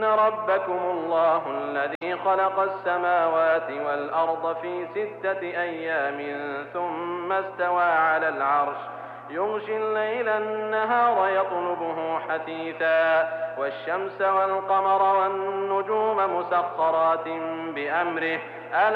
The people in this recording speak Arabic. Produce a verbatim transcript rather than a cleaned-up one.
ربكم الله الذي خلق السماوات والأرض في ستة أيام ثم استوى على العرش يغشي الليل النهار يطلبه حثيثا والشمس والقمر والنجوم مسخرات بأمره ألا